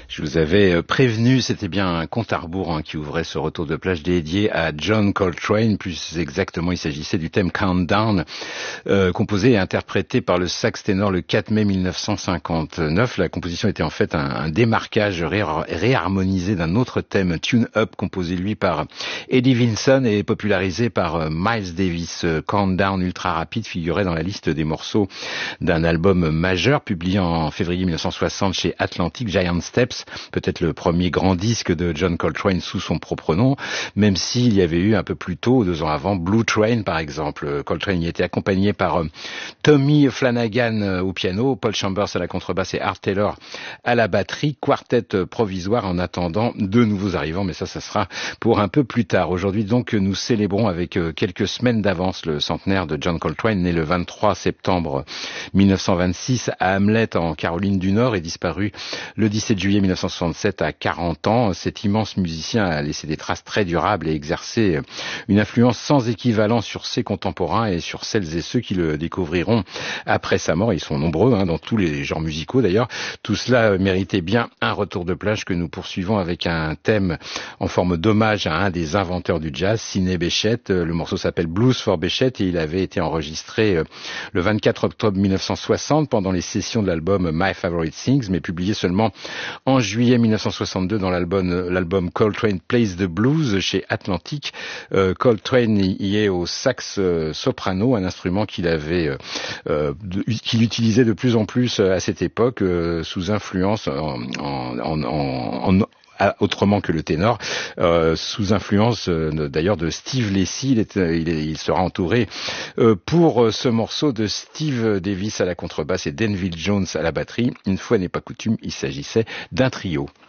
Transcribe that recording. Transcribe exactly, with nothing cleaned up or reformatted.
Je vous avais prévenu, c'était bien un compte à rebours hein, qui ouvrait ce retour de plage dédié à John Coltrane. Plus exactement, il s'agissait du thème Countdown, euh, composé et interprété par le sax ténor le quatre mai mille neuf cent cinquante-neuf. La composition était en fait un, un démarquage ré- réharmonisé d'un autre thème, Tune Up, composé lui par Eddie Vinson et popularisé par Miles Davis. Countdown ultra rapide figurait dans la liste des morceaux d'un album majeur publié en février mille neuf cent soixante chez Atlantic, Giant Steps, peut-être le premier grand disque de John Coltrane sous son propre nom, même s'il y avait eu un peu plus tôt, deux ans avant, Blue Train par exemple. Coltrane y était accompagné par euh, Tommy Flanagan euh, au piano, Paul Chambers à la contrebasse et Art Taylor à la batterie, quartet provisoire en attendant de nouveaux arrivants, mais ça, ça sera pour un peu plus tard. Aujourd'hui donc, nous célébrons avec euh, quelques semaines d'avance le centenaire de John Coltrane, né le vingt-trois septembre mille neuf cent vingt-six à Hamlet en Caroline du Nord et disparu le dix-sept juillet mille neuf cent soixante-sept à quarante ans. Cet immense musicien a laissé des traces très durables et exercé une influence sans équivalent sur ses contemporains et sur celles et ceux qui le découvriront après sa mort. Ils sont nombreux hein, dans tous les genres musicaux d'ailleurs. Tout cela méritait bien un retour de plage que nous poursuivons avec un thème en forme d'hommage à un des inventeurs du jazz, Sidney Bechet. Le morceau s'appelle Blues for Bechet et il avait été enregistré le vingt-quatre octobre mille neuf cent soixante pendant les sessions de l'album My Favorite Things, mais publié seulement en juillet mille neuf cent soixante-deux dans l'album, l'album Coltrane Plays the Blues chez Atlantic. Euh, Coltrane y est au sax euh, soprano, un instrument qu'il avait, euh, de, qu'il utilisait de plus en plus à cette époque, euh, sous influence en, en, en, en, en autrement que le ténor, euh, sous influence euh, d'ailleurs de Steve Lacy. Il, est, il, est, il sera entouré euh, pour ce morceau de Steve Davis à la contrebasse et Denville Jones à la batterie. Une fois n'est pas coutume, il s'agissait d'un trio.